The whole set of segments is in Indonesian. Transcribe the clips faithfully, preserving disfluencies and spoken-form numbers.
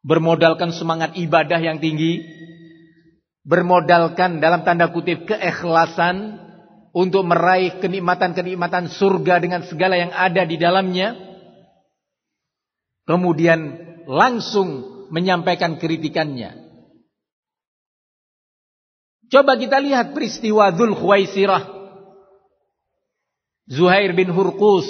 bermodalkan semangat ibadah yang tinggi, bermodalkan dalam tanda kutip keikhlasan untuk meraih kenikmatan-kenikmatan surga dengan segala yang ada di dalamnya, kemudian langsung menyampaikan kritikannya. Coba kita lihat peristiwa Dzul Khuwaisirah, Zuhair bin Hurqus,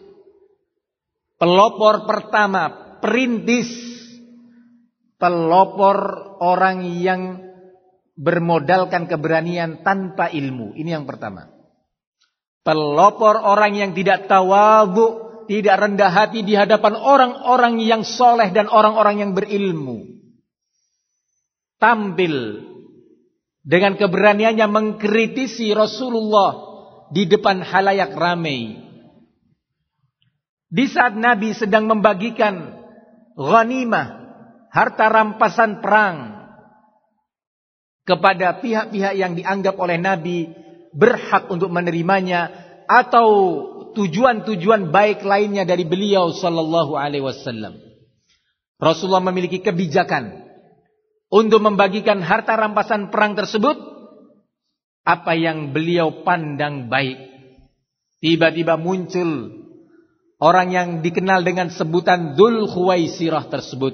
pelopor pertama, perintis, pelopor orang yang bermodalkan keberanian tanpa ilmu. Ini yang pertama. Pelopor orang yang tidak tawadhu, tidak rendah hati di hadapan orang-orang yang soleh dan orang-orang yang berilmu. Tampil dengan keberaniannya mengkritisi Rasulullah di depan halayak ramai. Di saat Nabi sedang membagikan ghanimah, harta rampasan perang, kepada pihak-pihak yang dianggap oleh Nabi berhak untuk menerimanya, atau tujuan-tujuan baik lainnya dari beliau sallallahu alaihi wasallam. Rasulullah memiliki kebijakan untuk membagikan harta rampasan perang tersebut apa yang beliau pandang baik. Tiba-tiba muncul orang yang dikenal dengan sebutan Dzul Khuwaisirah tersebut,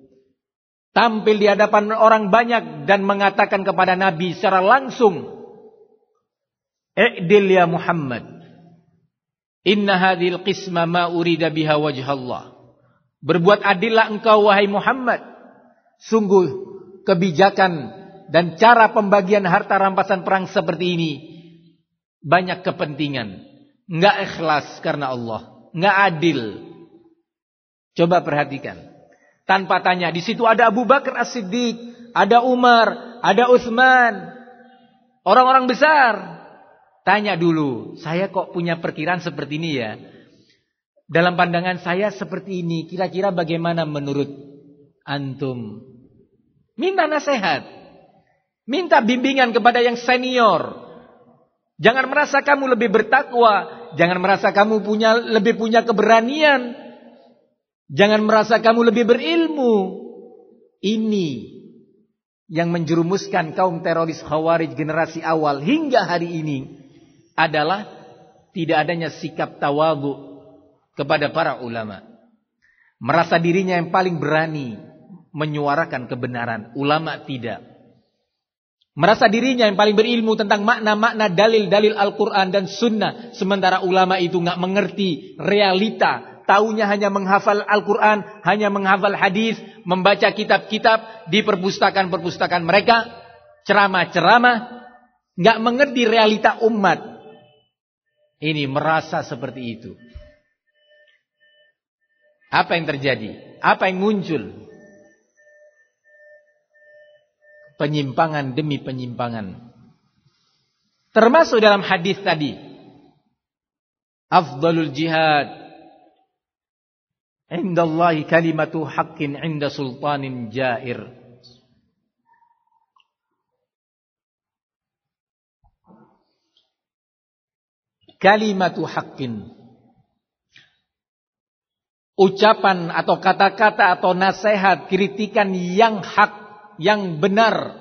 tampil di hadapan orang banyak dan mengatakan kepada Nabi secara langsung, "I'dil ya Muhammad, inna hadhil qisma ma urida biha wajhallah." Berbuat adillah engkau wahai Muhammad, sungguh kebijakan dan cara pembagian harta rampasan perang seperti ini banyak kepentingan, enggak ikhlas karena Allah, enggak adil. Coba perhatikan. Tanpa tanya, di situ ada Abu Bakar As-Siddiq, ada Umar, ada Utsman, orang-orang besar. Tanya dulu, saya kok punya perkiraan seperti ini ya? Dalam pandangan saya seperti ini, kira-kira bagaimana menurut antum? Minta nasihat, minta bimbingan kepada yang senior. Jangan merasa kamu lebih bertakwa, jangan merasa kamu punya lebih punya keberanian, jangan merasa kamu lebih berilmu. Ini yang menjerumuskan kaum teroris Khawarij generasi awal hingga hari ini adalah tidak adanya sikap tawadhu kepada para ulama. Merasa dirinya yang paling berani menyuarakan kebenaran, ulama tidak. Merasa dirinya yang paling berilmu tentang makna-makna dalil-dalil Al-Quran dan Sunnah, sementara ulama itu nggak mengerti realita, taunya hanya menghafal Al-Quran, hanya menghafal hadis, membaca kitab-kitab di perpustakaan-perpustakaan mereka, ceramah-ceramah, nggak mengerti realita umat. Ini merasa seperti itu. Apa yang terjadi? Apa yang muncul? Penyimpangan demi penyimpangan. Termasuk dalam hadis tadi, afdalul jihad indallahi kalimatu haqqin inda sultanin jair. Kalimatu haqqin, ucapan atau kata-kata atau nasihat, kritikan yang hak, yang benar.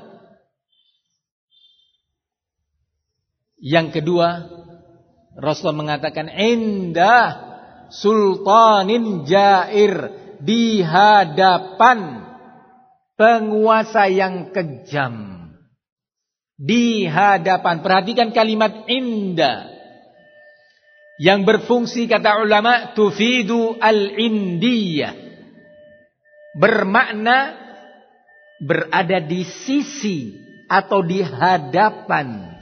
Yang kedua, Rasulullah mengatakan indah sultanin jair, di hadapan penguasa yang kejam. Di hadapan, perhatikan kalimat indah yang berfungsi, kata ulama, tufidu al-indiyah, bermakna berada di sisi atau di hadapan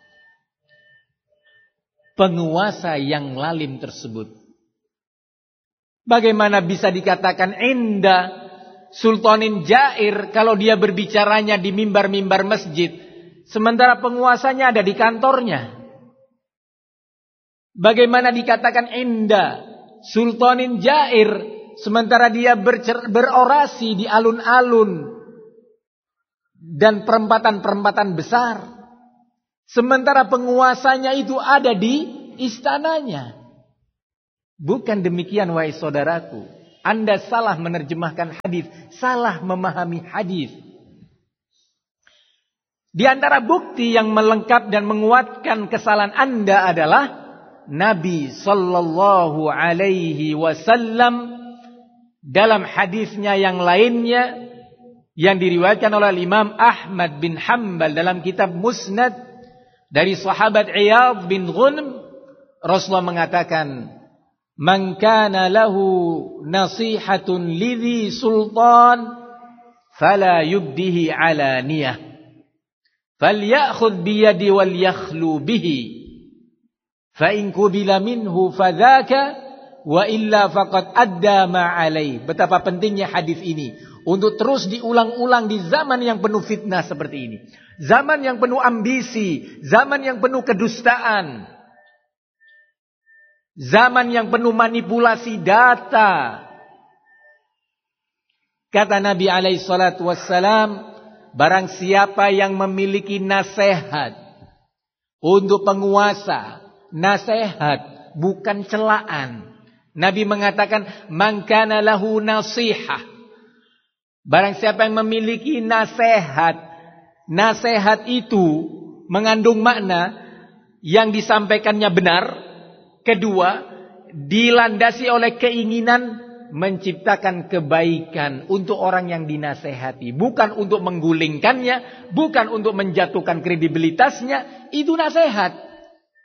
penguasa yang lalim tersebut. Bagaimana bisa dikatakan indah sultanin jair kalau dia berbicaranya di mimbar-mimbar masjid, sementara penguasanya ada di kantornya? Bagaimana dikatakan indah sultanin jair sementara dia bercer- berorasi di alun-alun dan perempatan-perempatan besar, sementara penguasanya itu ada di istananya? Bukan demikian wahai saudaraku. Anda salah menerjemahkan hadis, salah memahami hadis. Di antara bukti yang melengkap dan menguatkan kesalahan Anda adalah Nabi sallallahu alaihi wasallam dalam hadisnya yang lainnya yang diriwayatkan oleh Imam Ahmad bin Hanbal dalam kitab Musnad dari sahabat Iyadh bin Ghanm, Rasulullah mengatakan, "Man kana lahu nasihatun lidhi sultan fala yubdihi alaniyah falyakhudh biyadi wal yakhlu bihi fa in qubila minhu fadzaka wa illa faqad adda ma alai." Betapa pentingnya hadis ini untuk terus diulang-ulang di zaman yang penuh fitnah seperti ini. Zaman yang penuh ambisi, zaman yang penuh kedustaan, zaman yang penuh manipulasi data. Kata Nabi alaihi salatu wassalam, barang siapa yang memiliki nasihat untuk penguasa, nasihat bukan celaan. Nabi mengatakan, man kana lahu nasihah. Barang siapa yang memiliki nasihat, nasihat itu mengandung makna yang disampaikannya benar. Kedua, dilandasi oleh keinginan menciptakan kebaikan untuk orang yang dinasehati. Bukan untuk menggulingkannya, bukan untuk menjatuhkan kredibilitasnya. Itu nasihat.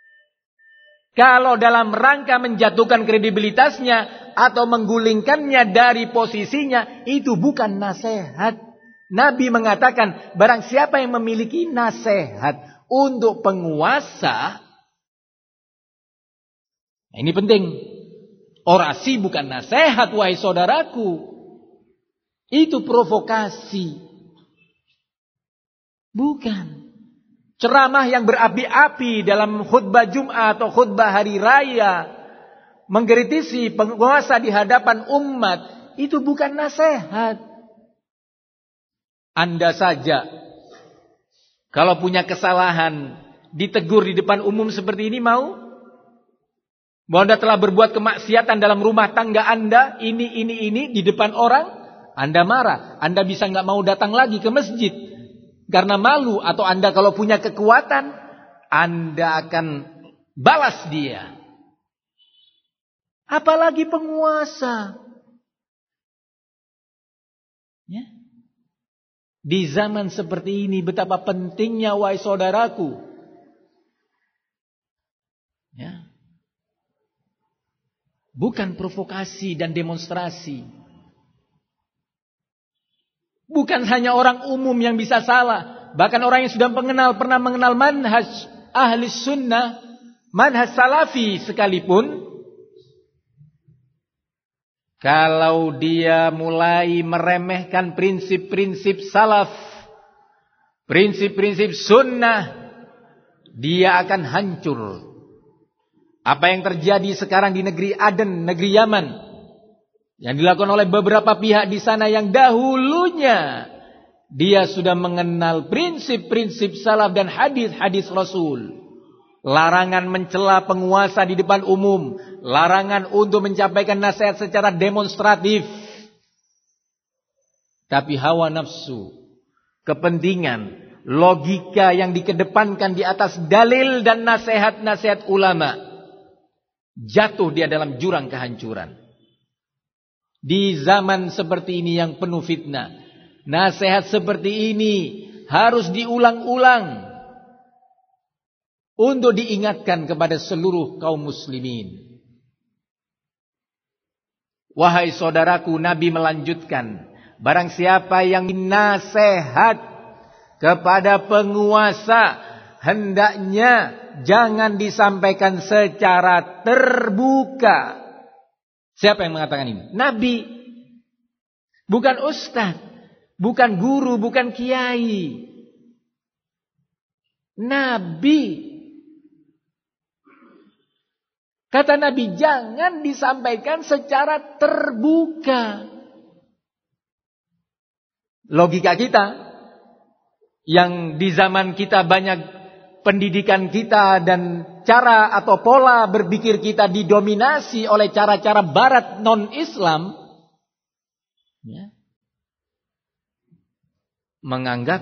Kalau dalam rangka menjatuhkan kredibilitasnya atau menggulingkannya dari posisinya, itu bukan nasihat. Nabi mengatakan, barang siapa yang memiliki nasihat untuk penguasa, nah ini penting. Orasi bukan nasihat, wahai saudaraku. Itu provokasi. Bukan. Ceramah yang berapi-api dalam khutbah Jumat atau khutbah hari raya, mengkritisi penguasa di hadapan umat, itu bukan nasihat. Anda saja, kalau punya kesalahan, ditegur di depan umum seperti ini mau? Bahwa Anda telah berbuat kemaksiatan dalam rumah tangga Anda, ini, ini, ini, di depan orang, Anda marah. Anda bisa nggak mau datang lagi ke masjid karena malu, atau Anda kalau punya kekuatan, Anda akan balas dia. Apalagi penguasa. Ya. Di zaman seperti ini betapa pentingnya, wahai saudaraku. Ya. Bukan provokasi dan demonstrasi. Bukan hanya orang umum yang bisa salah. Bahkan orang yang sudah mengenal, pernah mengenal manhaj ahli sunnah, manhaj salafi sekalipun, kalau dia mulai meremehkan prinsip-prinsip salaf, prinsip-prinsip sunnah, dia akan hancur. Apa yang terjadi sekarang di negeri Aden, negeri Yaman, yang dilakukan oleh beberapa pihak di sana yang dahulunya dia sudah mengenal prinsip-prinsip salaf dan hadis-hadis Rasul. Larangan mencela penguasa di depan umum, larangan untuk menyampaikan nasihat secara demonstratif. Tapi hawa nafsu, kepentingan, logika yang dikedepankan di atas dalil dan nasihat-nasihat ulama, jatuh dia dalam jurang kehancuran. Di zaman seperti ini yang penuh fitnah, nasihat seperti ini harus diulang-ulang untuk diingatkan kepada seluruh kaum muslimin. Wahai saudaraku, Nabi melanjutkan, barang siapa yang nasihat kepada penguasa, hendaknya jangan disampaikan secara terbuka. Siapa yang mengatakan ini? Nabi. Bukan ustaz, bukan guru, bukan kiai. Nabi. Kata Nabi, jangan disampaikan secara terbuka. Logika kita, yang di zaman kita banyak pendidikan kita dan cara atau pola berpikir kita didominasi oleh cara-cara barat non-Islam, Ya. Menganggap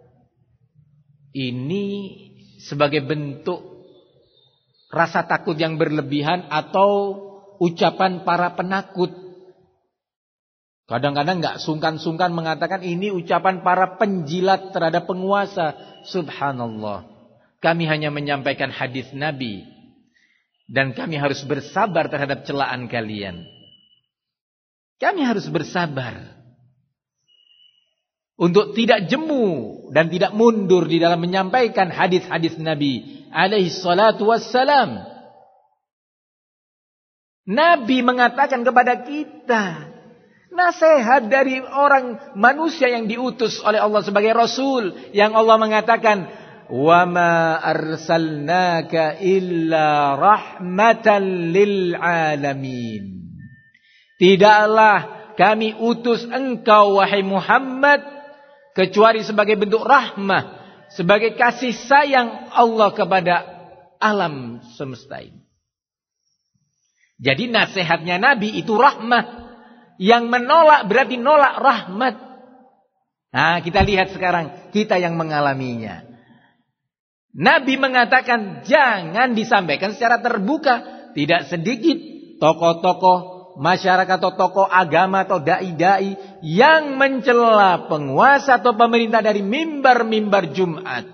ini sebagai bentuk rasa takut yang berlebihan atau ucapan para penakut. Kadang-kadang nggak sungkan-sungkan mengatakan ini ucapan para penjilat terhadap penguasa. Subhanallah. Kami hanya menyampaikan hadis Nabi. Dan kami harus bersabar terhadap celaan kalian. Kami harus bersabar. Untuk tidak jemu dan tidak mundur di dalam menyampaikan hadis-hadis Nabi alaihi salatu wassalam. Nabi mengatakan kepada kita, nasihat dari orang manusia yang diutus oleh Allah sebagai Rasul, yang Allah mengatakan, wa ma arsalnaka illa rahmatan lil alamin. Tidaklah kami utus engkau wahai Muhammad kecuali sebagai bentuk rahmah, sebagai kasih sayang Allah kepada alam semesta ini. Jadi nasihatnya Nabi itu rahmah. Yang menolak berarti nolak rahmat. Nah, kita lihat sekarang kita yang mengalaminya. Nabi mengatakan jangan disampaikan secara terbuka. Tidak sedikit tokoh-tokoh masyarakat atau tokoh agama atau dai-dai yang mencela penguasa atau pemerintah dari mimbar-mimbar Jumat.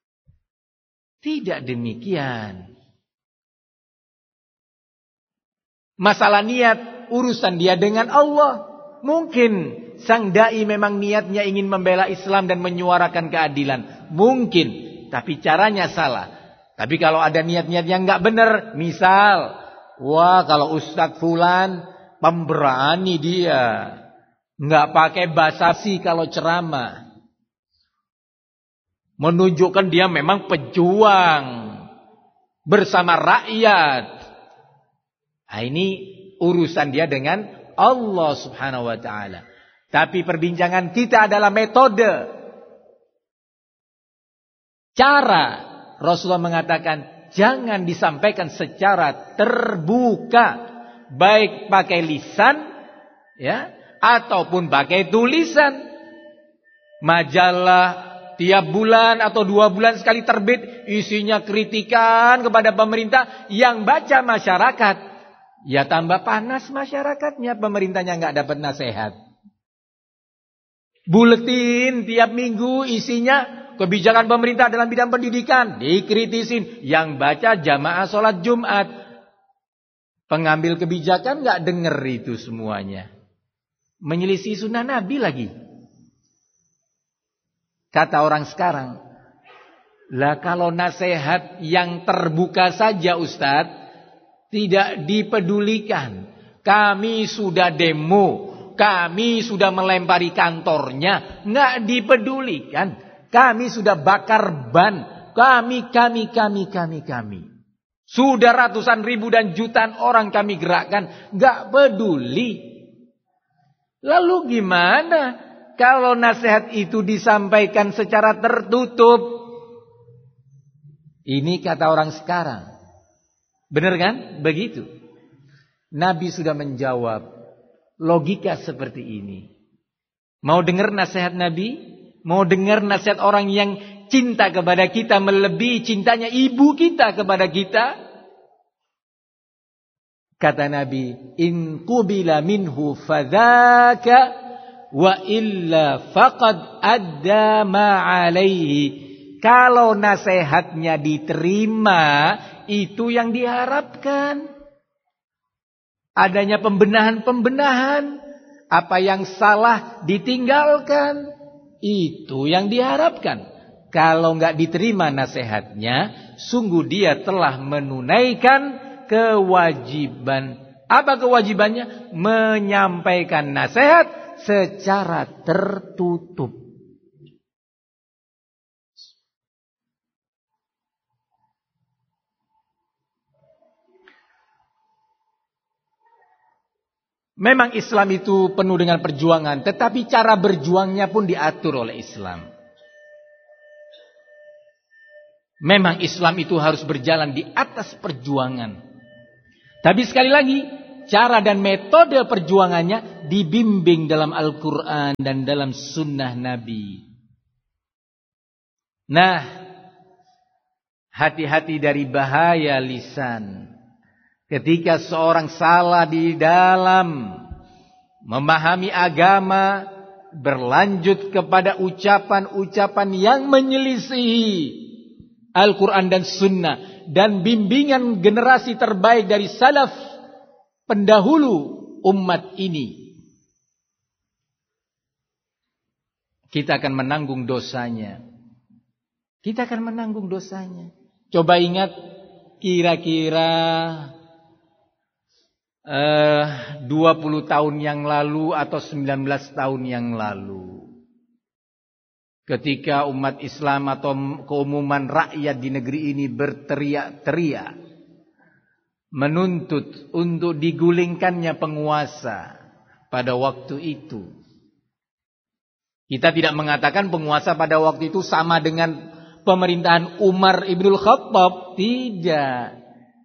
Tidak demikian. Masalah niat urusan dia dengan Allah. Mungkin sang dai memang niatnya ingin membela Islam dan menyuarakan keadilan. Mungkin, tapi caranya salah. Tapi kalau ada niat-niat yang nggak benar, misal, wah kalau Ustadz Fulan pemberani dia, nggak pakai basa-basi kalau ceramah, menunjukkan dia memang pejuang bersama rakyat. Nah, ini urusan dia dengan Allah Subhanahu wa taala. Tapi perbincangan kita adalah metode, cara. Rasulullah mengatakan jangan disampaikan secara terbuka. Baik pakai lisan, ya, ataupun pakai tulisan. Majalah tiap bulan atau dua bulan sekali terbit, isinya kritikan kepada pemerintah, yang baca masyarakat. Ya tambah panas masyarakatnya, pemerintahnya nggak dapat nasihat. Buletin tiap minggu isinya kebijakan pemerintah dalam bidang pendidikan, dikritisin. Yang baca jamaah sholat Jumat. Pengambil kebijakan nggak denger itu semuanya. Menyelisih sunnah Nabi lagi. Kata orang sekarang, lah kalau nasihat yang terbuka saja Ustadz tidak dipedulikan. Kami sudah demo, kami sudah melempari kantornya, nggak dipedulikan. Kami sudah bakar ban, kami, kami, kami, kami, kami. Sudah ratusan ribu dan jutaan orang kami gerakkan, gak peduli. Lalu gimana kalau nasihat itu disampaikan secara tertutup? Ini kata orang sekarang. Benar kan? Begitu. Nabi sudah menjawab logika seperti ini. Mau dengar nasihat Nabi? Mau dengar nasihat orang yang cinta kepada kita melebihi cintanya ibu kita kepada kita? Kata Nabi, in qubila minhu fadzaka wa illa faqad adda ma alaihi. Kalau nasihatnya diterima, itu yang diharapkan. Adanya pembenahan-pembenahan, apa yang salah ditinggalkan, itu yang diharapkan. Kalau nggak diterima nasihatnya, sungguh dia telah menunaikan kewajiban. Apa kewajibannya? Menyampaikan nasihat secara tertutup. Memang Islam itu penuh dengan perjuangan, tetapi cara berjuangnya pun diatur oleh Islam. Memang Islam itu harus berjalan di atas perjuangan. Tapi sekali lagi, cara dan metode perjuangannya dibimbing dalam Al-Quran dan dalam sunnah Nabi. Nah, hati-hati dari bahaya lisan. Ketika seorang salah di dalam memahami agama, berlanjut kepada ucapan-ucapan yang menyelisihi Al-Quran dan sunnah dan bimbingan generasi terbaik dari salaf pendahulu umat ini, kita akan menanggung dosanya. Kita akan menanggung dosanya. Coba ingat kira-kira eh, dua puluh tahun yang lalu atau sembilan belas tahun yang lalu, ketika umat Islam atau keumuman rakyat di negeri ini berteriak-teriak menuntut untuk digulingkannya penguasa pada waktu itu. Kita tidak mengatakan penguasa pada waktu itu sama dengan pemerintahan Umar Ibnul Khattab, tidak.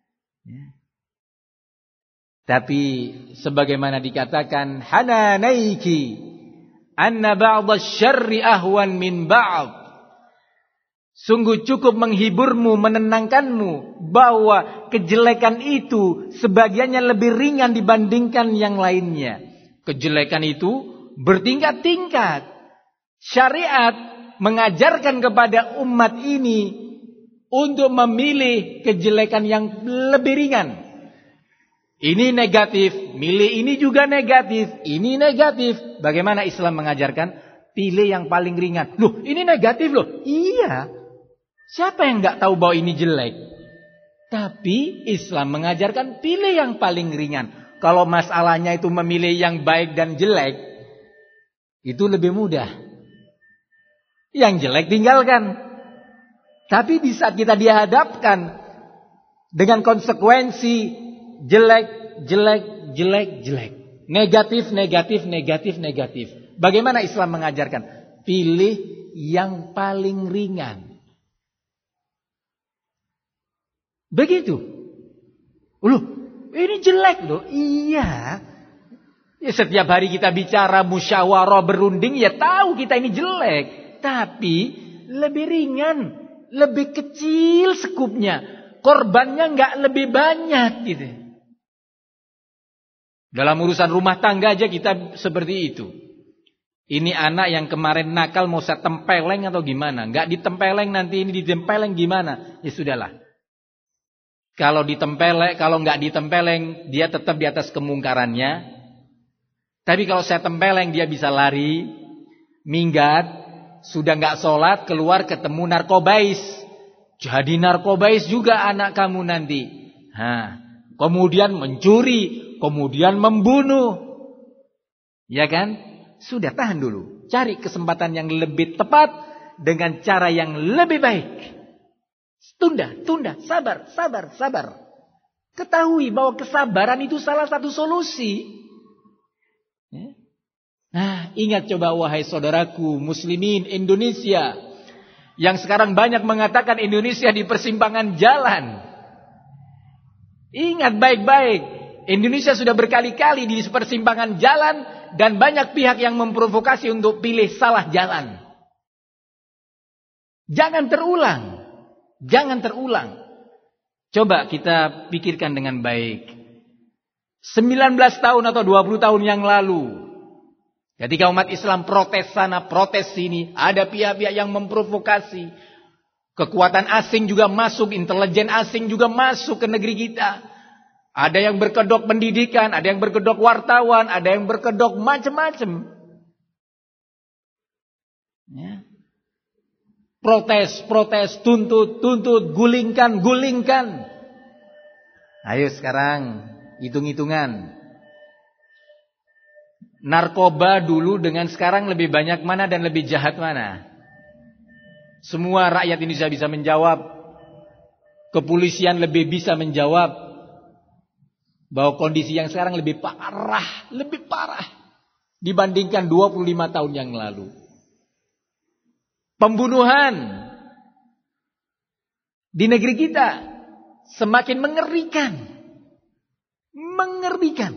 Tapi sebagaimana dikatakan, hananaiki anna ba'dha syarri ahwan min ba'd. Sungguh cukup menghiburmu, menenangkanmu bahwa kejelekan itu sebagiannya lebih ringan dibandingkan yang lainnya. Kejelekan itu bertingkat-tingkat. Syariat mengajarkan kepada umat ini untuk memilih kejelekan yang lebih ringan. Ini negatif, milih ini juga negatif, ini negatif. Bagaimana Islam mengajarkan? Pilih yang paling ringan. Loh, ini negatif loh. Iya. Siapa yang nggak tahu bahwa ini jelek? Tapi Islam mengajarkan pilih yang paling ringan. Kalau masalahnya itu memilih yang baik dan jelek, itu lebih mudah. Yang jelek tinggalkan. Tapi di saat kita dihadapkan dengan konsekuensi jelek, jelek, jelek, jelek, negatif, negatif, negatif, negatif, bagaimana Islam mengajarkan? Pilih yang paling ringan. Begitu. Loh, ini jelek loh. Iya. Ya, setiap hari kita bicara musyawarah berunding, ya tahu kita ini jelek. Tapi lebih ringan, lebih kecil skupnya. Korbannya nggak lebih banyak gitu. Dalam urusan rumah tangga aja kita seperti itu. Ini anak yang kemarin nakal mau saya tempeleng atau gimana? Nggak ditempeleng, nanti ini ditempeleng gimana? Ya sudahlah. Kalau ditempeleng, kalau nggak ditempeleng, dia tetap di atas kemungkarannya. Tapi kalau saya tempeleng, dia bisa lari, minggat, sudah nggak sholat, keluar ketemu narkobais. Jadi narkobais juga anak kamu nanti. Nah, kemudian mencuri, kemudian membunuh. Ya kan? Sudah, tahan dulu. Cari kesempatan yang lebih tepat dengan cara yang lebih baik. Tunda, tunda, sabar, sabar, sabar. Ketahui bahwa kesabaran itu salah satu solusi. Ya. Nah, ingat coba wahai saudaraku muslimin Indonesia, yang sekarang banyak mengatakan Indonesia di persimpangan jalan. Ingat baik-baik, Indonesia sudah berkali-kali di persimpangan jalan dan banyak pihak yang memprovokasi untuk pilih salah jalan. Jangan terulang. Jangan terulang. Coba kita pikirkan dengan baik. sembilan belas tahun atau dua puluh tahun yang lalu, ketika umat Islam protes sana, protes sini, ada pihak-pihak yang memprovokasi. Kekuatan asing juga masuk, intelijen asing juga masuk ke negeri kita. Ada yang berkedok pendidikan, ada yang berkedok wartawan, ada yang berkedok macam-macam. Ya. Protes, protes, tuntut, tuntut, gulingkan, gulingkan. Ayo sekarang hitung-hitungan. Narkoba dulu dengan sekarang lebih banyak mana dan lebih jahat mana? Semua rakyat Indonesia bisa menjawab. Kepolisian lebih bisa menjawab bahwa kondisi yang sekarang lebih parah, lebih parah dibandingkan dua puluh lima tahun yang lalu. Pembunuhan di negeri kita semakin mengerikan. Mengerikan. mengerikan.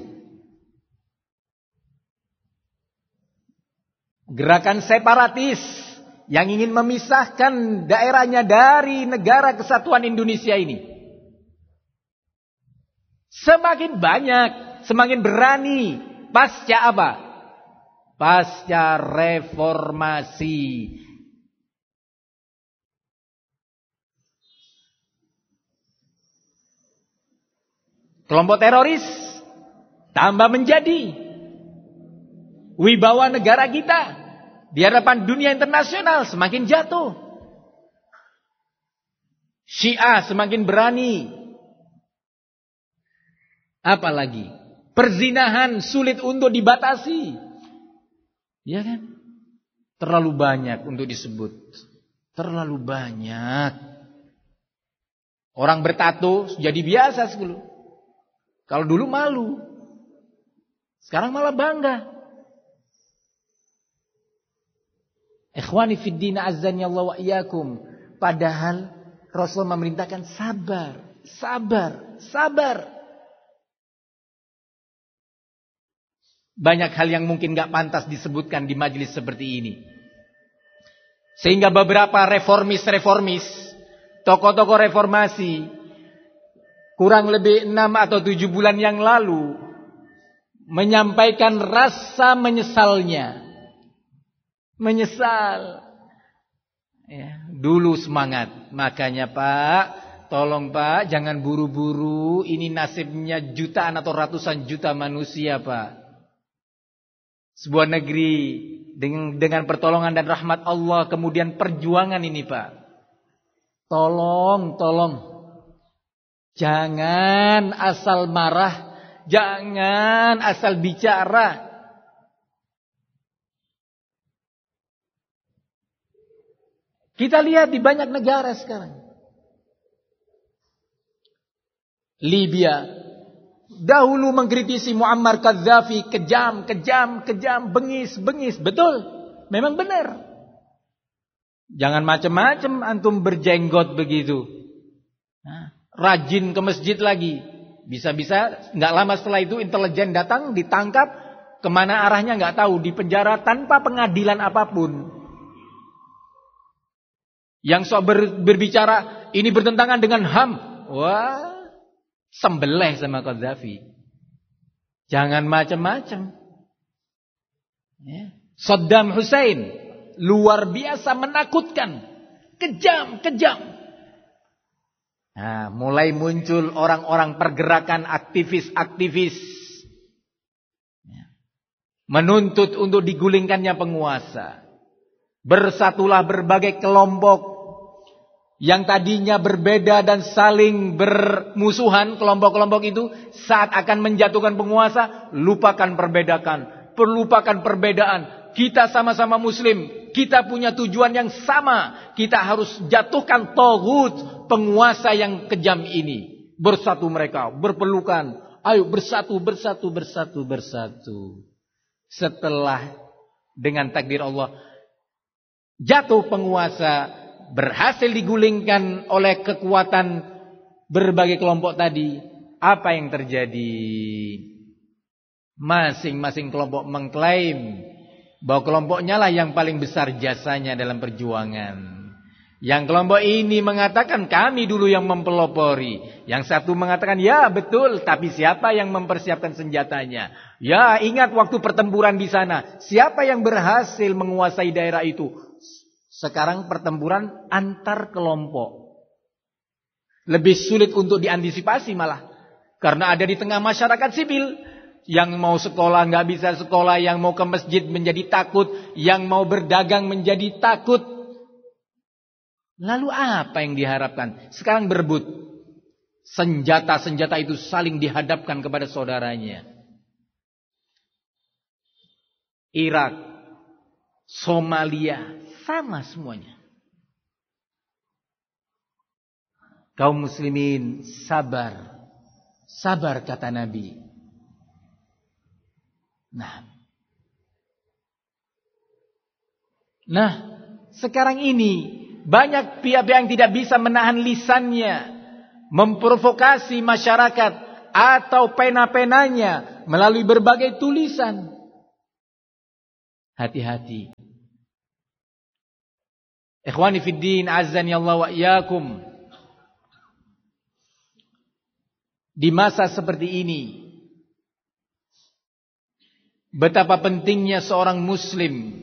Gerakan separatis yang ingin memisahkan daerahnya dari negara kesatuan Indonesia ini semakin banyak, semakin berani pasca apa? Pasca reformasi. Kelompok teroris tambah menjadi wibawa negara kita di hadapan dunia internasional semakin jatuh. Syiah semakin berani. Apalagi perzinahan sulit untuk dibatasi. Ya kan? Terlalu banyak untuk disebut. Terlalu banyak. Orang bertato jadi biasa dulu. Kalau dulu malu. Sekarang malah bangga. Ikhwani fid din azzani Allah wa iyyakum. Padahal Rasul memerintahkan sabar, sabar, sabar. Banyak hal yang mungkin gak pantas disebutkan di majelis seperti ini. Sehingga beberapa reformis-reformis, tokoh-tokoh reformasi, kurang lebih enam atau tujuh bulan yang lalu, menyampaikan rasa menyesalnya. Menyesal. Ya, dulu semangat. Makanya Pak, tolong Pak, jangan buru-buru. Ini nasibnya jutaan atau ratusan juta manusia Pak. Sebuah negeri dengan, dengan pertolongan dan rahmat Allah, kemudian perjuangan ini Pak. Tolong, tolong. Jangan asal marah. Jangan asal bicara. Kita lihat di banyak negara sekarang. Libya. Dahulu mengkritisi Muammar Gaddafi. Kejam, kejam, kejam. Bengis, bengis. Betul. Memang benar. Jangan macam-macam antum berjenggot begitu. Nah, rajin ke masjid lagi. Bisa-bisa gak lama setelah itu intelijen datang, ditangkap. Kemana arahnya gak tahu. Di penjara tanpa pengadilan apapun. Yang sok ber, berbicara ini bertentangan dengan H A M. Wah, sembelih sama Gaddafi. Jangan macam-macam. Ya. Saddam Hussein luar biasa menakutkan, kejam, kejam. Nah, mulai muncul orang-orang pergerakan aktivis-aktivis ya. Menuntut untuk digulingkannya penguasa. Bersatulah berbagai kelompok yang tadinya berbeda dan saling bermusuhan, kelompok-kelompok itu saat akan menjatuhkan penguasa, lupakan perbedaan, perlupakan perbedaan. Kita sama-sama muslim, kita punya tujuan yang sama. Kita harus jatuhkan taghut, penguasa yang kejam ini. Bersatu mereka, berpelukan. Ayo bersatu, bersatu, bersatu, bersatu. Setelah dengan takdir Allah jatuh penguasa, berhasil digulingkan oleh kekuatan berbagai kelompok tadi. Apa yang terjadi? Masing-masing kelompok mengklaim bahwa kelompoknya lah yang paling besar jasanya dalam perjuangan. Yang kelompok ini mengatakan kami dulu yang mempelopori. Yang satu mengatakan ya betul, tapi siapa yang mempersiapkan senjatanya? Ya ingat waktu pertempuran di sana, siapa yang berhasil menguasai daerah itu? Sekarang pertempuran antar kelompok. Lebih sulit untuk diantisipasi malah. Karena ada di tengah masyarakat sipil. Yang mau sekolah nggak bisa sekolah. Yang mau ke masjid menjadi takut. Yang mau berdagang menjadi takut. Lalu apa yang diharapkan? Sekarang berebut. Senjata-senjata itu saling dihadapkan kepada saudaranya. Irak, Somalia, sama semuanya. Kaum muslimin sabar. Sabar kata Nabi. Nah. Nah, sekarang ini banyak pihak yang tidak bisa menahan lisannya, memprovokasi masyarakat atau pena-penanya, melalui berbagai tulisan. Hati-hati. Ikhwani fid din, azzani Allah wa iyyakum. Di masa seperti ini, betapa pentingnya seorang muslim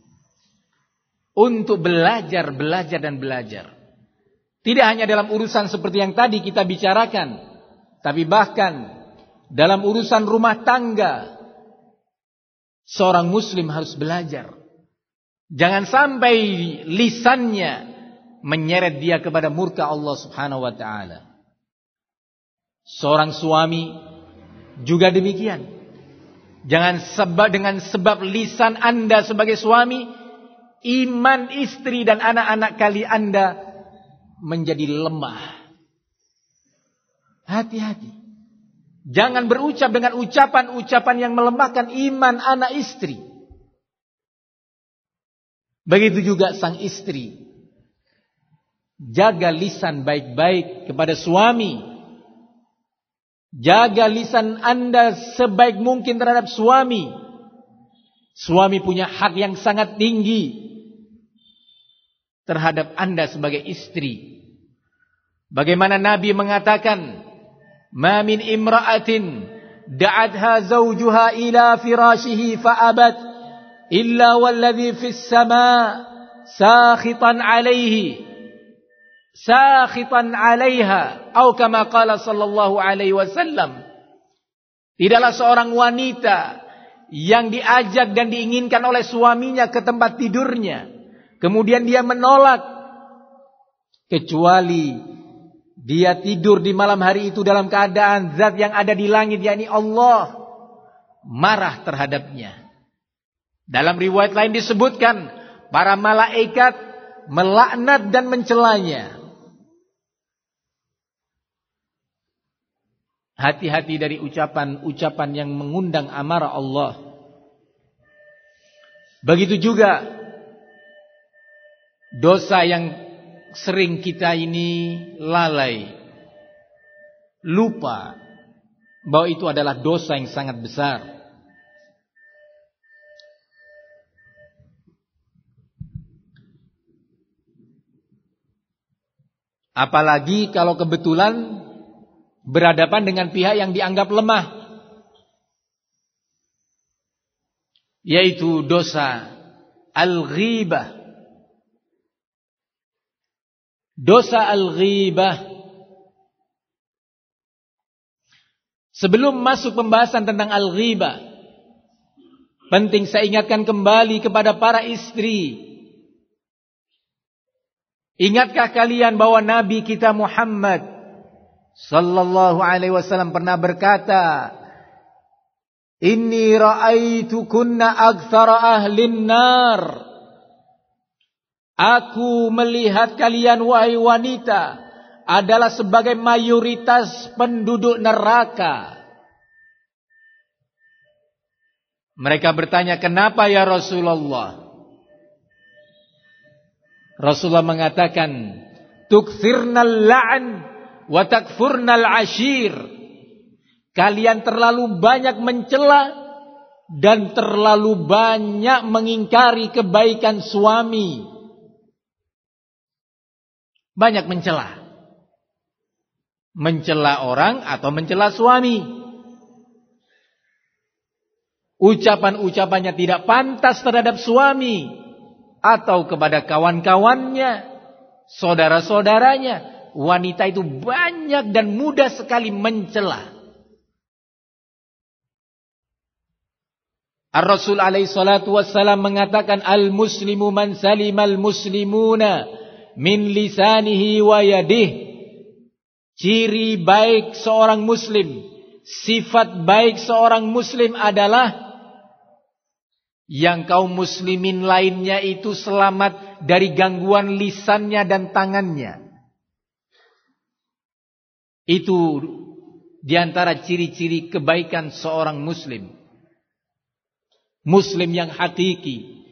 untuk belajar, belajar dan belajar. Tidak hanya dalam urusan seperti yang tadi kita bicarakan, tapi bahkan dalam urusan rumah tangga, seorang muslim harus belajar. Jangan sampai lisannya menyeret dia kepada murka Allah Subhanahu wa taala. Seorang suami juga demikian. Jangan sebab dengan sebab lisan Anda sebagai suami, iman istri dan anak-anak kali Anda menjadi lemah. Hati-hati. Jangan berucap dengan ucapan-ucapan yang melemahkan iman anak istri. Begitu juga sang istri. Jaga lisan baik-baik kepada suami. Jaga lisan Anda sebaik mungkin terhadap suami. Suami punya hak yang sangat tinggi terhadap Anda sebagai istri. Bagaimana Nabi mengatakan, "Ma min imra'atin da'atha zawjuha ila firashihi fa'abat illa walladhi fis sama' sakhitan 'alaihi." Sakhitan 'alaiha atau kama qala sallallahu alaihi wasallam. Tidaklah seorang wanita yang diajak dan diinginkan oleh suaminya ke tempat tidurnya, kemudian dia menolak, kecuali dia tidur di malam hari itu dalam keadaan zat yang ada di langit, yakni Allah, marah terhadapnya. Dalam riwayat lain disebutkan, para malaikat melaknat dan mencelanya. Hati-hati dari ucapan-ucapan yang mengundang amarah Allah. Begitu juga dosa yang sering kita ini lalai, lupa bahwa itu adalah dosa yang sangat besar. Apalagi kalau kebetulan berhadapan dengan pihak yang dianggap lemah, yaitu dosa al-ghibah. Dosa al-ghibah. Sebelum masuk pembahasan tentang al-ghibah, penting saya ingatkan kembali kepada para istri. Ingatkah kalian bahwa Nabi kita Muhammad sallallahu alaihi wasallam pernah berkata, "Inni ra'aitukunna aktsara ahlin nar." Aku melihat kalian wahai wanita adalah sebagai mayoritas penduduk neraka. Mereka bertanya, "Kenapa ya Rasulullah?" Rasulullah mengatakan, "Tukthirnal la'n wa takfurnal ashir." Kalian terlalu banyak mencela dan terlalu banyak mengingkari kebaikan suami. Banyak mencela. Mencela orang atau mencela suami. Ucapan-ucapannya tidak pantas terhadap suami atau kepada kawan-kawannya, saudara-saudaranya. Wanita itu banyak dan mudah sekali mencela. Ar-Rasul alaihi salatu wassalam mengatakan, "Al-muslimu man salimal muslimuna min lisanihi wa yadihi." Ciri baik seorang muslim, sifat baik seorang muslim adalah yang kaum muslimin lainnya itu selamat dari gangguan lisannya dan tangannya. Itu diantara ciri-ciri kebaikan seorang muslim. Muslim yang hakiki.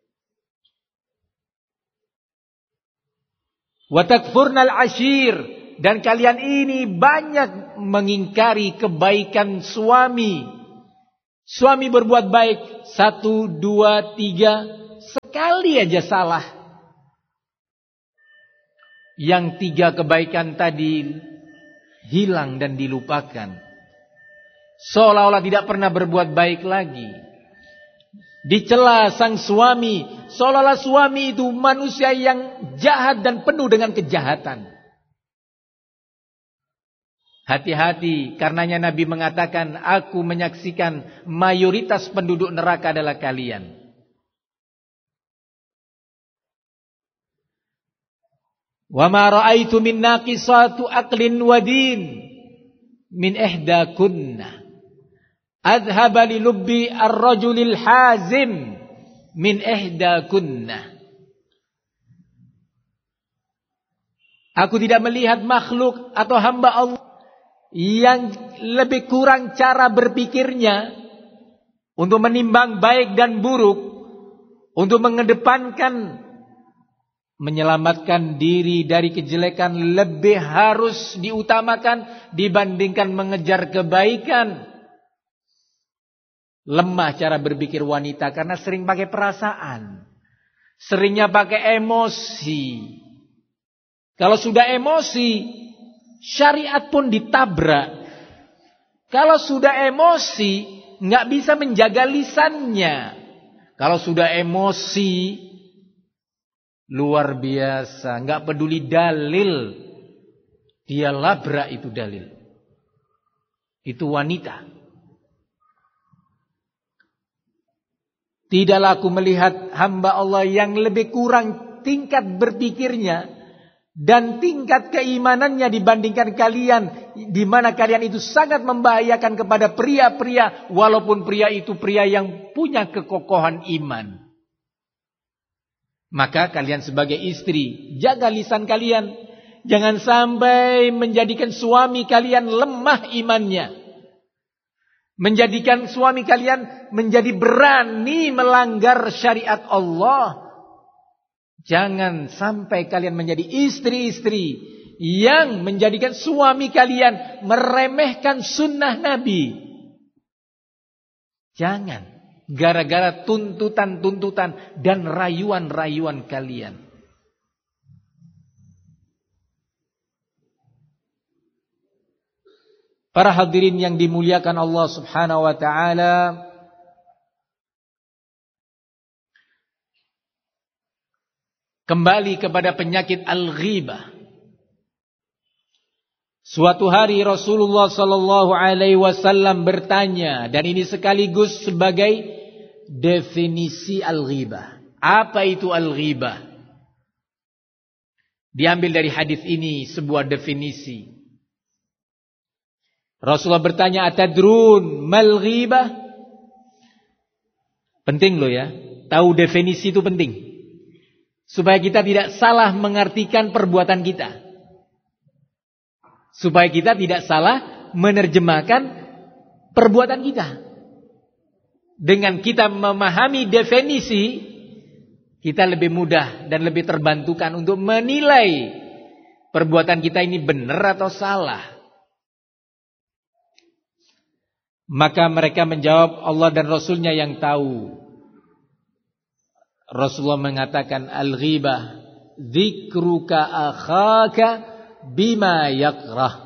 Wa takfurnal ashir, dan kalian ini banyak mengingkari kebaikan suami. Suami berbuat baik satu, dua, tiga, sekali aja salah. Yang tiga kebaikan tadi hilang dan dilupakan. Seolah-olah tidak pernah berbuat baik lagi. Dicela sang suami, seolah-olah suami itu manusia yang jahat dan penuh dengan kejahatan. Hati-hati, karenanya Nabi mengatakan, aku menyaksikan mayoritas penduduk neraka adalah kalian. Wa ma ra'aitu min naqisatu aqlin wa din min ihda kunna adhaba li lubbi ar-rajulil hazim min ihda kunna. Aku tidak melihat makhluk atau hamba Allah yang lebih kurang cara berpikirnya untuk menimbang baik dan buruk, untuk mengedepankan menyelamatkan diri dari kejelekan lebih harus diutamakan dibandingkan mengejar kebaikan. Lemah cara berpikir wanita karena sering pakai perasaan, seringnya pakai emosi. Kalau sudah emosi, syariat pun ditabrak. Kalau sudah emosi, nggak bisa menjaga lisannya. Kalau sudah emosi, luar biasa, nggak peduli dalil, dia labrak itu dalil. Itu wanita. Tidaklah aku melihat hamba Allah yang lebih kurang tingkat berpikirnya dan tingkat keimanannya dibandingkan kalian, di mana kalian itu sangat membahayakan kepada pria-pria, walaupun pria itu pria yang punya kekokohan iman. Maka kalian sebagai istri, jaga lisan kalian. Jangan sampai menjadikan suami kalian lemah imannya. Menjadikan suami kalian menjadi berani melanggar syariat Allah. Jangan sampai kalian menjadi istri-istri yang menjadikan suami kalian meremehkan sunnah Nabi. Jangan. Gara-gara tuntutan-tuntutan dan rayuan-rayuan kalian. Para hadirin yang dimuliakan Allah Subhanahu wa taala, kembali kepada penyakit al-ghibah. Suatu hari Rasulullah sallallahu alaihi wasallam bertanya, dan ini sekaligus sebagai definisi al-ghibah. Apa itu al-ghibah? Diambil dari hadis ini sebuah definisi. Rasulullah bertanya, atadrun mal ghibah? Penting loh ya, tahu definisi itu penting. Supaya kita tidak salah mengartikan perbuatan kita. Supaya kita tidak salah menerjemahkan perbuatan kita. Dengan kita memahami definisi, kita lebih mudah dan lebih terbantukan untuk menilai perbuatan kita ini benar atau salah. Maka mereka menjawab, Allah dan Rasulnya yang tahu. Rasulullah mengatakan, al-ghibah dzikruka akhaka bima yakrah.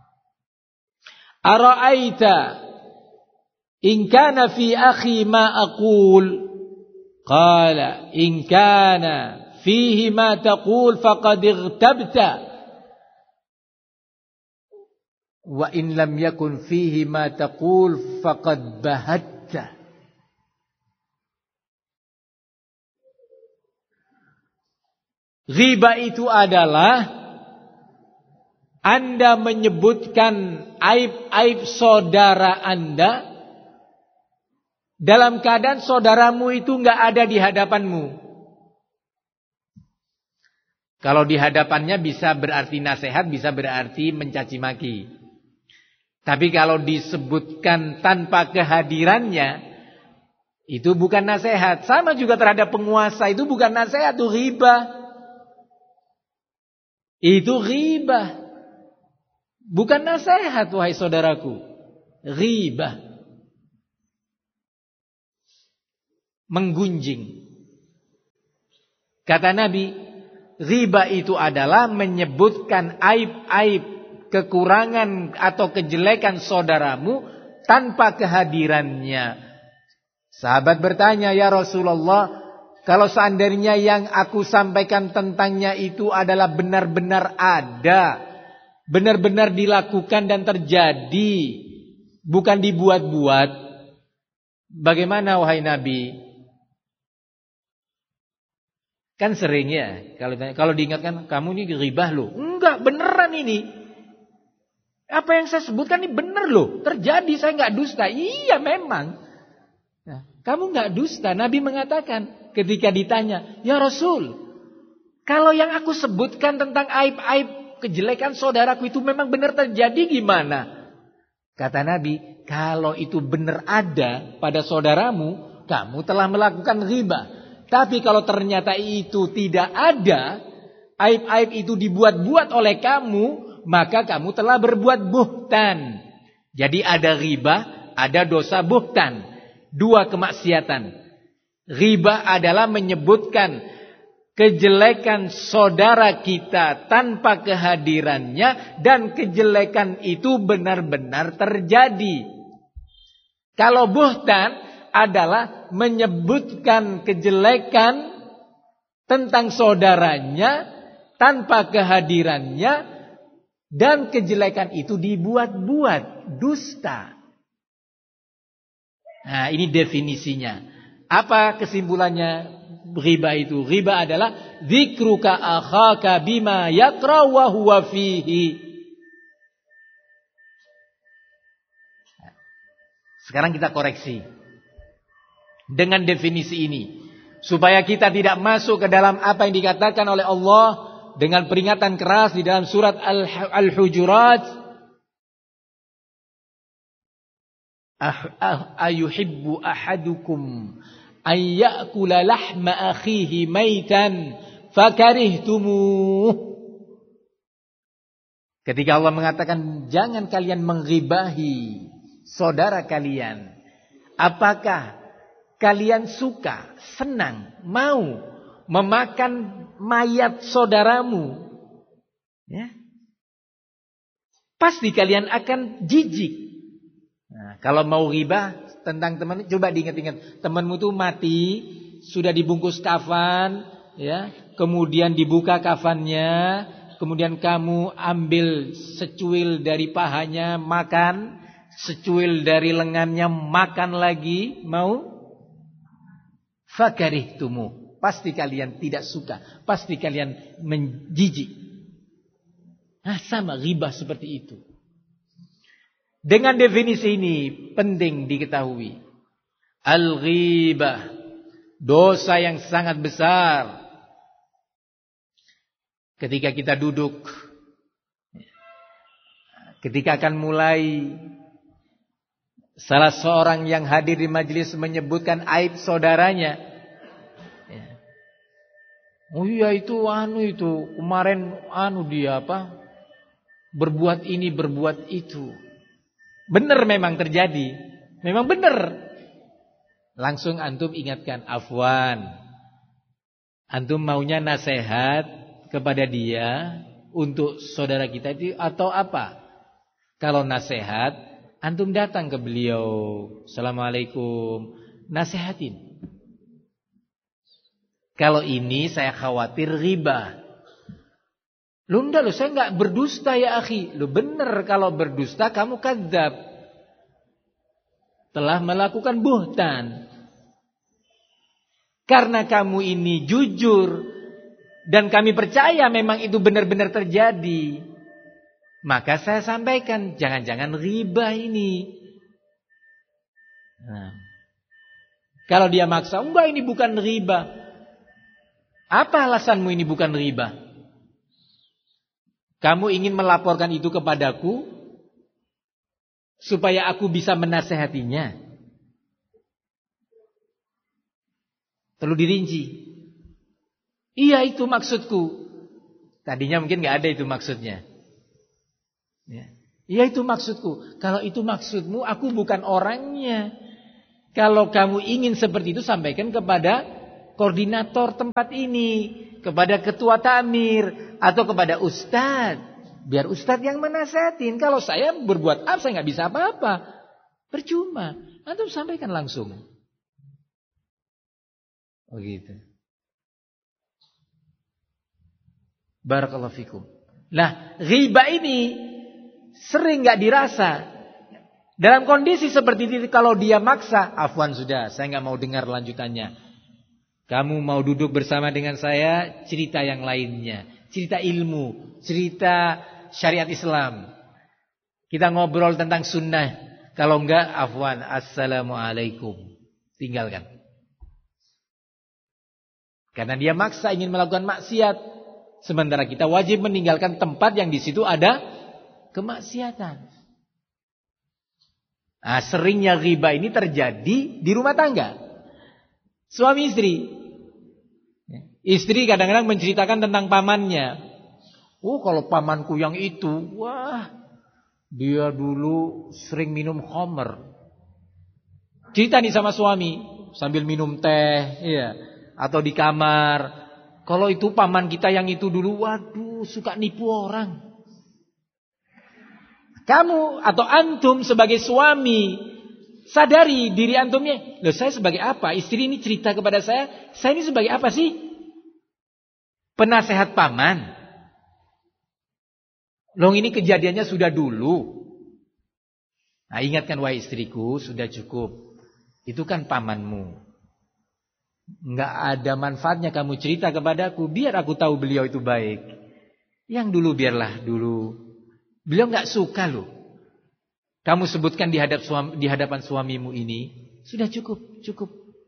Ara'aita in kana fi akhi ma aqul, qala in kana fihi ma taqul faqad ightabta, wa in lam yakun fihi ma taqul faqad bahatta. Ghibah itu adalah Anda menyebutkan aib-aib saudara Anda dalam keadaan saudaramu itu enggak ada di hadapanmu. Kalau di hadapannya bisa berarti nasihat, bisa berarti mencaci maki. Tapi kalau disebutkan tanpa kehadirannya, itu bukan nasihat. Sama juga terhadap penguasa, itu bukan nasihat, itu ghibah. Itu ghibah. Bukan nasihat, wahai saudaraku. Ghibah. Menggunjing. Kata Nabi, ghibah itu adalah menyebutkan aib-aib, kekurangan atau kejelekan saudaramu tanpa kehadirannya. Sahabat bertanya, ya Rasulullah, kalau seandainya yang aku sampaikan tentangnya itu adalah benar-benar ada, benar-benar dilakukan dan terjadi, bukan dibuat-buat, bagaimana wahai Nabi? Kan sering ya, kalau kalau diingatkan, kamu ini ghibah loh. Enggak, beneran ini. Apa yang saya sebutkan ini benar loh, terjadi, saya enggak dusta. Iya memang. Nah, kamu enggak dusta. Nabi mengatakan ketika ditanya, ya Rasul, kalau yang aku sebutkan tentang aib-aib kejelekan saudaraku itu memang benar terjadi, gimana? Kata Nabi, kalau itu benar ada pada saudaramu, kamu telah melakukan ghibah. Tapi kalau ternyata itu tidak ada, aib-aib itu dibuat-buat oleh kamu, maka kamu telah berbuat buhtan. Jadi ada ghibah, ada dosa buhtan. Dua kemaksiatan. Ghibah adalah menyebutkan kejelekan saudara kita tanpa kehadirannya, dan kejelekan itu benar-benar terjadi. Kalau buhtan adalah menyebutkan kejelekan tentang saudaranya tanpa kehadirannya, dan kejelekan itu dibuat-buat, dusta. Nah, ini definisinya. Apa kesimpulannya ghibah itu? Ghibah adalah dzikruka akhaka bima yakra wa huwa fihi. Sekarang kita koreksi dengan definisi ini, supaya kita tidak masuk ke dalam apa yang dikatakan oleh Allah dengan peringatan keras di dalam surat Al-Hujurat. Ayuhibbu ahadukum an ya'kula lahma akhihi maitan fakarihtumuh. Ketika Allah mengatakan jangan kalian menggibahi saudara kalian, apakah kalian suka, senang, mau memakan mayat saudaramu? Ya. Pasti kalian akan jijik. Nah, kalau mau ghibah tentang teman, coba diingat-ingat. Temanmu tuh mati, sudah dibungkus kafan, ya, kemudian dibuka kafannya, kemudian kamu ambil secuil dari pahanya, makan, secuil dari lengannya, makan lagi, mau? Fakarihtumu, pasti kalian tidak suka, pasti kalian menjijik. Nah, sama ghibah seperti itu. Dengan definisi ini penting diketahui, al-ghibah, dosa yang sangat besar. Ketika kita duduk, ketika akan mulai, salah seorang yang hadir di majelis menyebutkan aib saudaranya. Oh iya itu anu itu kemarin anu dia apa? Berbuat ini berbuat itu. Benar memang terjadi. Memang benar. Langsung antum ingatkan, afwan. Antum maunya nasihat kepada dia untuk saudara kita itu atau apa? Kalau nasihat, antum datang ke beliau, assalamualaikum, nasihatin. Kalau ini saya khawatir ghibah. Lu enggak, lu saya enggak berdusta ya akhi. Lu benar kalau berdusta kamu kadzab. Telah melakukan buhtan. Karena kamu ini jujur dan kami percaya memang itu benar-benar terjadi, maka saya sampaikan, jangan-jangan ghibah ini. Nah, kalau dia maksa, enggak ini bukan ghibah. Apa alasanmu ini bukan ghibah? Kamu ingin melaporkan itu kepadaku supaya aku bisa menasehatinya. Perlu dirinci. Iya itu maksudku. Tadinya mungkin gak ada itu maksudnya. Ya. Ya itu maksudku. Kalau itu maksudmu, aku bukan orangnya. Kalau kamu ingin seperti itu, sampaikan kepada koordinator tempat ini, kepada ketua takmir, atau kepada ustadz. Biar ustadz yang menasihatin. Kalau saya berbuat apa, saya nggak bisa apa-apa. Percuma. Antum sampaikan langsung. Oh gitu. Barakallahu fikum. Nah, ghibah ini sering nggak dirasa. Dalam kondisi seperti itu, kalau dia maksa, afwan sudah, saya nggak mau dengar lanjutannya. Kamu mau duduk bersama dengan saya, cerita yang lainnya, cerita ilmu, cerita syariat Islam. Kita ngobrol tentang sunnah. Kalau enggak, afwan, assalamualaikum. Tinggalkan. Karena dia maksa ingin melakukan maksiat, sementara kita wajib meninggalkan tempat yang di situ ada kemaksiatan. Nah, seringnya ghibah ini terjadi di rumah tangga. Suami istri. Istri kadang-kadang menceritakan tentang pamannya. Oh, kalau pamanku yang itu, wah, dia dulu sering minum khamr. Cerita nih sama suami sambil minum teh, iya, atau di kamar. Kalau itu paman kita yang itu dulu, waduh, suka nipu orang. Kamu atau antum sebagai suami sadari diri antumnya. Loh, saya sebagai apa? Istri ini cerita kepada saya, saya ini sebagai apa sih? Penasehat paman. Loh, ini kejadiannya sudah dulu. Nah, ingatkan wahai istriku, sudah cukup. Itu kan pamanmu. Enggak ada manfaatnya kamu cerita kepadaku, biar aku tahu beliau itu baik. Yang dulu biarlah dulu. Beliau enggak suka loh. Kamu sebutkan di, hadap suami, di hadapan suamimu ini. Sudah cukup, cukup.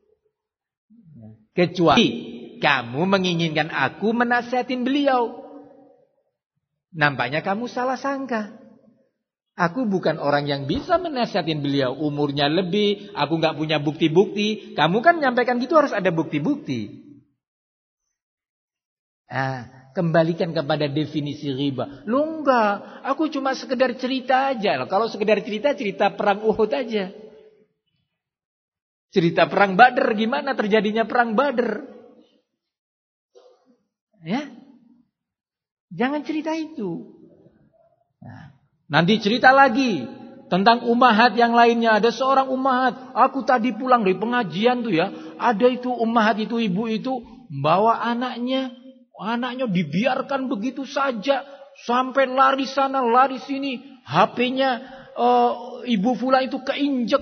Kecuali kamu menginginkan aku menasihatin beliau. Nampaknya kamu salah sangka. Aku bukan orang yang bisa menasihatin beliau. Umurnya lebih, aku enggak punya bukti-bukti. Kamu kan menyampaikan gitu harus ada bukti-bukti. Ah, kembalikan kepada definisi riba. Lu enggak, aku cuma sekedar cerita aja. Kalau sekedar cerita, cerita perang Uhud aja. Cerita perang Badr, gimana terjadinya perang Badr? Ya, jangan cerita itu. Nah, nanti cerita lagi tentang ummahat yang lainnya. Ada seorang ummahat, aku tadi pulang dari pengajian tuh ya, ada itu ummahat itu, ibu itu bawa anaknya. Anaknya dibiarkan begitu saja. Sampai lari sana, lari sini. H P-nya uh, ibu fulan itu keinjek.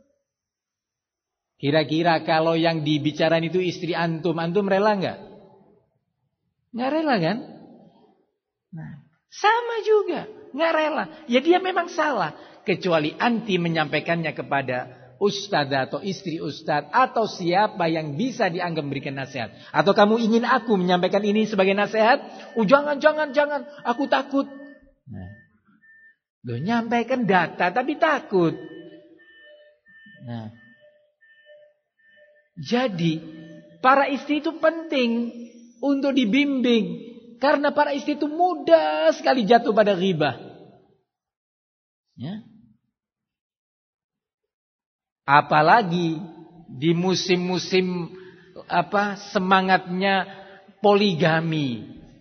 Kira-kira kalau yang dibicarain itu istri antum, antum rela enggak? Enggak rela kan? Nah, sama juga. Enggak rela. Ya dia memang salah. Kecuali anti menyampaikannya kepada ustadz atau istri ustadz atau siapa yang bisa dianggap memberikan nasihat. Atau kamu ingin aku menyampaikan ini sebagai nasihat? Oh jangan, jangan, jangan. Aku takut. Nah, loh, nyampaikan data tapi takut. Nah, jadi para istri itu penting untuk dibimbing. Karena para istri itu mudah sekali jatuh pada ghibah. Ya. Apalagi di musim-musim apa semangatnya poligami.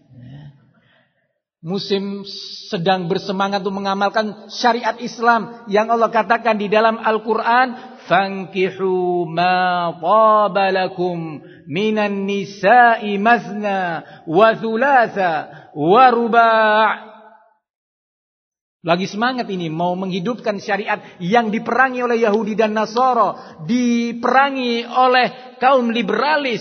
Musim sedang bersemangat untuk mengamalkan syariat Islam yang Allah katakan di dalam Al-Qur'an, "Fankihu ma taba lakum minan nisa'i mazna wa thulatha wa ruba'." Lagi semangat ini mau menghidupkan syariat yang diperangi oleh Yahudi dan Nasara, diperangi oleh kaum liberalis.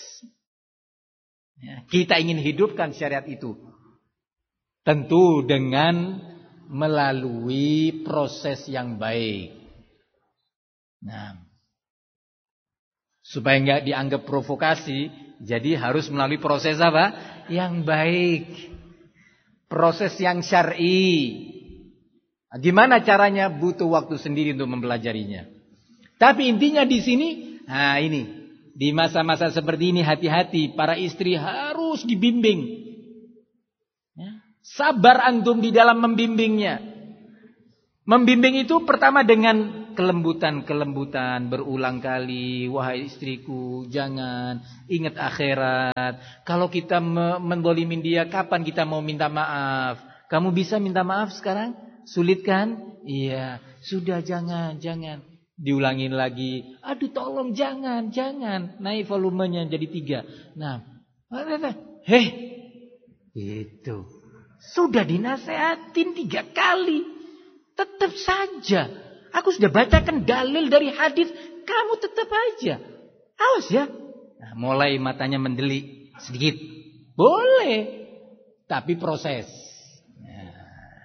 Ya, kita ingin hidupkan syariat itu. Tentu dengan melalui proses yang baik. Nah, supaya enggak dianggap provokasi, jadi harus melalui proses apa? Yang baik. Proses yang syar'i. Gimana caranya? Butuh waktu sendiri untuk mempelajarinya. Tapi intinya di sini, nah ini, di masa-masa seperti ini hati-hati, para istri harus dibimbing. Ya. Sabar antum di dalam membimbingnya. Membimbing itu pertama dengan kelembutan-kelembutan, berulang kali, wahai istriku, jangan, ingat akhirat. Kalau kita mendolimin dia, kapan kita mau minta maaf? Kamu bisa minta maaf sekarang? Sulit kan? Iya, sudah jangan, jangan. Diulangin lagi, aduh tolong jangan, jangan. Naik volumenya jadi tiga. Nah, heh, itu. Sudah dinasehatin tiga kali. Tetap saja. Aku sudah bacakan dalil dari hadis, kamu tetap aja. Awas ya. Nah, mulai matanya mendelik sedikit. Boleh. Tapi proses. Nah,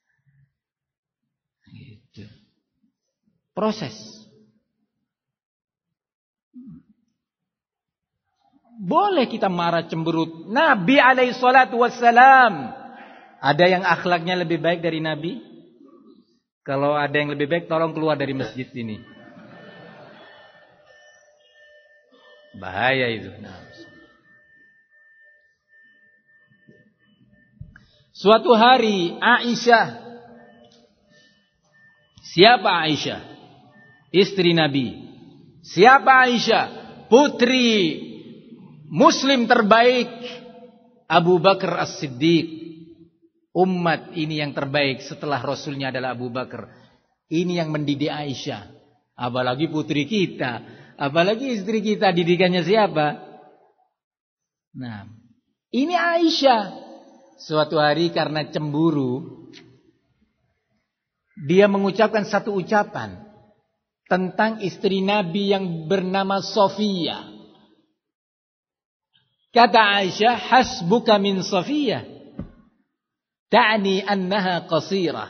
gitu. Proses. Boleh kita marah cemberut. Nabi alaihi salatu wassalam. Ada yang akhlaknya lebih baik dari Nabi? Kalau ada yang lebih baik, tolong keluar dari masjid ini. Bahaya itu. Nah. Suatu hari Aisyah. Siapa Aisyah? Istri Nabi. Siapa Aisyah? Putri Muslim terbaik Abu Bakar As-Siddiq. Umat ini yang terbaik setelah Rasulnya adalah Abu Bakar. Ini yang mendidik Aisyah. Apalagi putri kita. Apalagi istri kita. Didikannya siapa? Nah, ini Aisyah. Suatu hari karena cemburu, dia mengucapkan satu ucapan tentang istri Nabi yang bernama Sofia. Kata Aisyah, hasbuka min Sofia. Ta'ni annaha qasirah.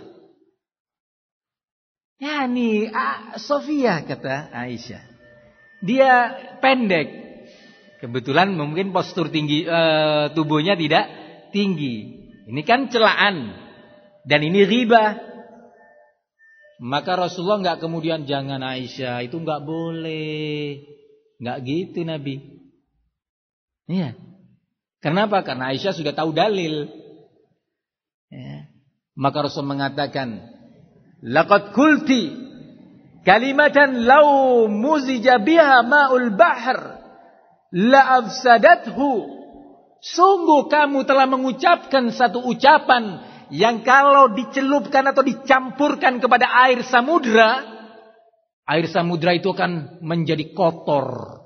Yani Sofia, kata Aisyah. Dia pendek. Kebetulan mungkin postur tinggi uh, tubuhnya tidak tinggi. Ini kan celaan. Dan ini riba. Maka Rasulullah enggak kemudian jangan Aisyah, itu enggak boleh. Enggak gitu Nabi. Iya. Kenapa? Karena Aisyah sudah tahu dalil. Ya. Maka Rasul mengatakan, laqad qulti kalimatan law muzija biha ma'ul bahr la afsadathu. Sungguh kamu telah mengucapkan satu ucapan yang kalau dicelupkan atau dicampurkan kepada air samudra, air samudra itu akan menjadi kotor.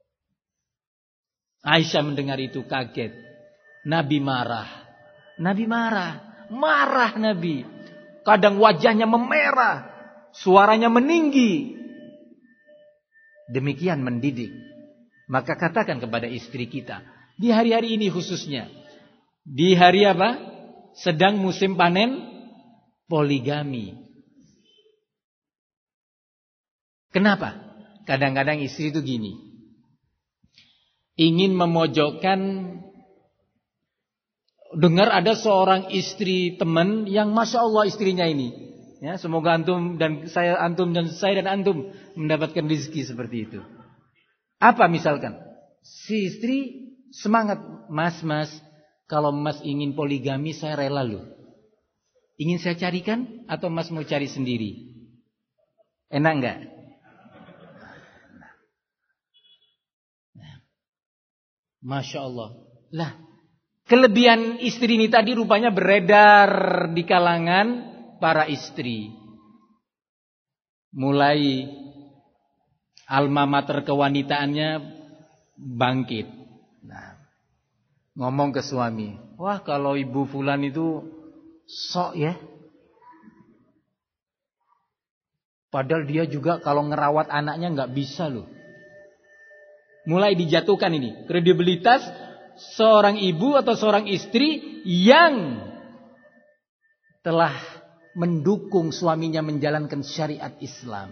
Aisyah mendengar itu kaget. Nabi marah. Nabi marah. Marah Nabi. Kadang wajahnya memerah. Suaranya meninggi. Demikian mendidik. Maka katakan kepada istri kita. Di hari-hari ini khususnya. Di hari apa? Sedang musim panen poligami. Kenapa? Kadang-kadang istri itu gini. Ingin memojokkan. Dengar ada seorang istri teman yang Masya Allah istrinya ini. Ya, semoga antum dan saya, antum dan saya dan antum mendapatkan rezeki seperti itu. Apa misalkan? Si istri semangat. Mas, mas, kalau mas ingin poligami saya rela loh. Ingin saya carikan atau mas mau cari sendiri? Enak enggak? Masya Allah. Lah. Kelebihan istri ini tadi rupanya beredar di kalangan para istri. Mulai alma mater kewanitaannya bangkit. Nah, ngomong ke suami, wah kalau ibu fulan itu sok ya. Padahal dia juga kalau ngerawat anaknya nggak bisa loh. Mulai dijatuhkan ini kredibilitas seorang ibu atau seorang istri yang telah mendukung suaminya menjalankan syariat Islam.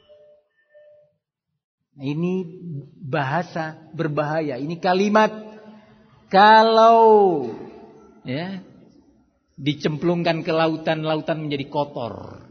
Ini bahasa berbahaya. Ini kalimat kalau ya dicemplungkan ke lautan, lautan menjadi kotor.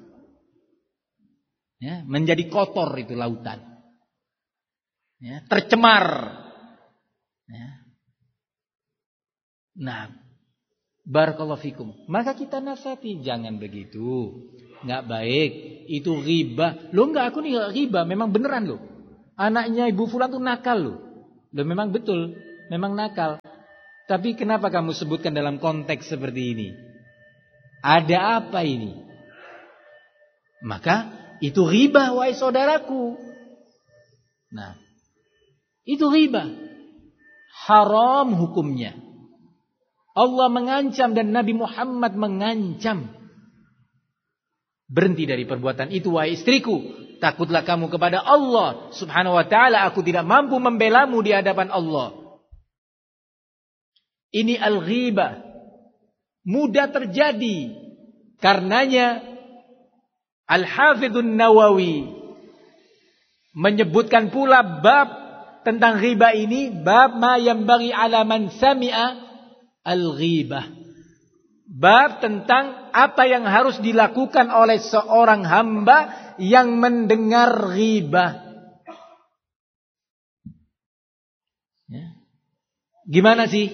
Ya, menjadi kotor itu lautan. Ya, tercemar. Ya. Nah, Barakallahu fikum. Maka kita nasihati, jangan begitu. Enggak baik, itu riba. Loh enggak, aku nih enggak riba, memang beneran loh. Anaknya Ibu Fulan tuh nakal loh. Loh memang betul, memang nakal. Tapi kenapa kamu sebutkan dalam konteks seperti ini? Ada apa ini? Maka itu riba, wahai saudaraku. Nah, itu riba. Haram hukumnya. Allah mengancam dan Nabi Muhammad mengancam. Berhenti dari perbuatan itu, wahai istriku. Takutlah kamu kepada Allah subhanahu wa ta'ala. Aku tidak mampu membelamu di hadapan Allah. Ini al-ghibah. Mudah terjadi. Karenanya Al-Hafidhun Nawawi menyebutkan pula bab tentang riba ini, bab ma yambaghi ala man sami'a al-ghibah. Bab tentang apa yang harus dilakukan oleh seorang hamba yang mendengar ghibah. Ya. Gimana sih?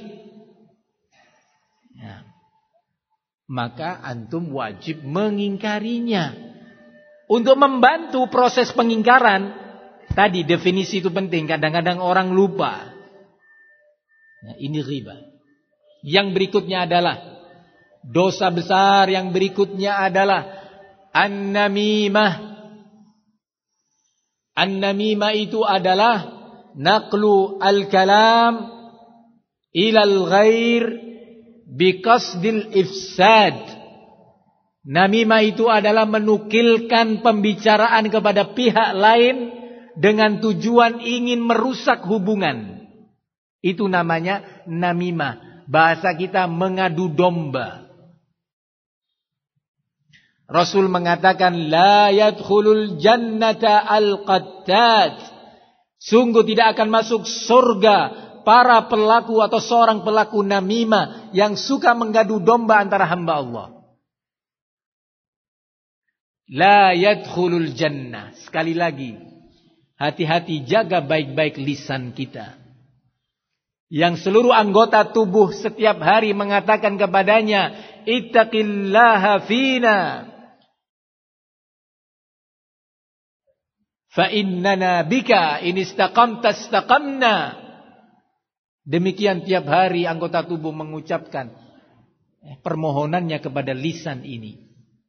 Ya. Maka antum wajib mengingkarinya. Untuk membantu proses pengingkaran, tadi definisi itu penting. Kadang-kadang orang lupa. Nah, ini riba. Yang berikutnya adalah dosa besar. Yang berikutnya adalah an-namimah. An-namimah itu adalah naqlu al-kalam ilal ghair biqasdil ifsad. Namimah itu adalah menukilkan pembicaraan kepada pihak lain dengan tujuan ingin merusak hubungan. Itu namanya namimah. Bahasa kita mengadu domba. Rasul mengatakan la yadkhulul jannata al-qattat. Sungguh tidak akan masuk surga para pelaku atau seorang pelaku namimah yang suka mengadu domba antara hamba Allah. La yadkhulul jannah. Sekali lagi, hati-hati, jaga baik-baik lisan kita. Yang seluruh anggota tubuh setiap hari mengatakan kepadanya, ittaqillaha fina. Fa innana bika in istaqamta istaqamna. Demikian tiap hari anggota tubuh mengucapkan permohonannya kepada lisan ini.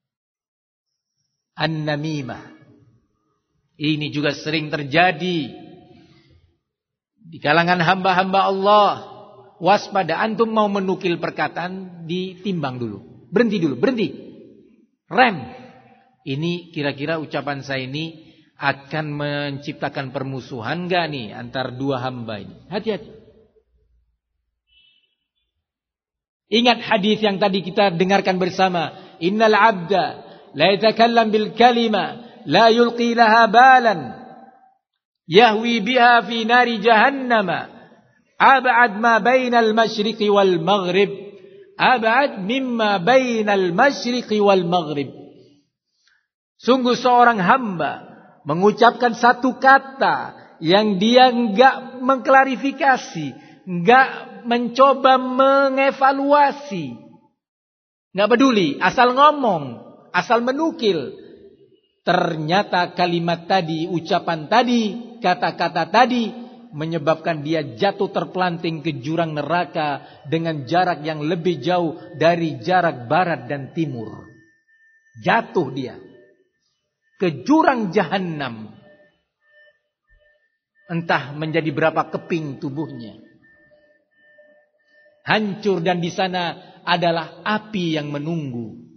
An-namimah. Ini juga sering terjadi di kalangan hamba-hamba Allah. Waspada, antum mau menukil perkataan, ditimbang dulu. Berhenti dulu, berhenti. Rem. Ini kira-kira ucapan saya ini akan menciptakan permusuhan enggak nih antar dua hamba ini? Hati-hati. Ingat hadis yang tadi kita dengarkan bersama. Innal abda la yatakallam bil kalima la yulqi laha balan yahwi biha fi nari jahannama ab'ad ma bainal masyriqi wal maghrib ab'ad mimma bainal masyriqi wal maghrib. Sungguh seorang hamba mengucapkan satu kata yang dia enggak mengklarifikasi, enggak mencoba mengevaluasi, enggak peduli, asal ngomong, asal menukil. Ternyata kalimat tadi, ucapan tadi, kata-kata tadi menyebabkan dia jatuh terpelanting ke jurang neraka dengan jarak yang lebih jauh dari jarak barat dan timur. Jatuh dia ke jurang jahanam. Entah menjadi berapa keping tubuhnya. Hancur, dan di sana adalah api yang menunggu.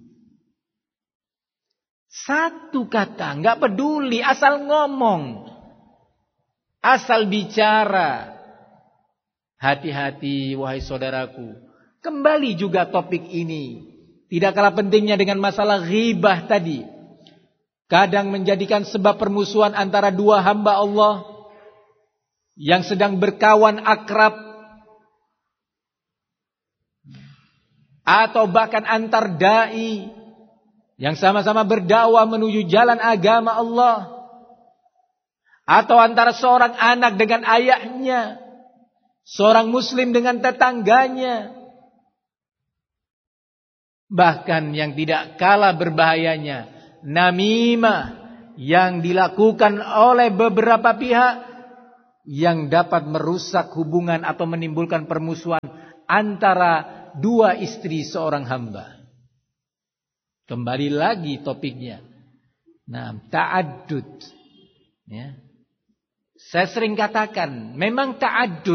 Satu kata, enggak peduli, asal ngomong, asal bicara. Hati-hati wahai saudaraku. Kembali juga topik ini, tidak kalah pentingnya dengan masalah ghibah tadi. Kadang menjadikan sebab permusuhan antara dua hamba Allah yang sedang berkawan akrab, atau bahkan antar dai yang sama-sama berdakwah menuju jalan agama Allah, atau antara seorang anak dengan ayahnya, seorang muslim dengan tetangganya, Bahkan yang tidak kalah berbahayanya, namimah yang dilakukan oleh beberapa pihak yang dapat merusak hubungan atau menimbulkan permusuhan antara dua istri seorang hamba. Kembali lagi topiknya. Nah, ta'addud. Ya. Saya sering katakan, memang ta'addud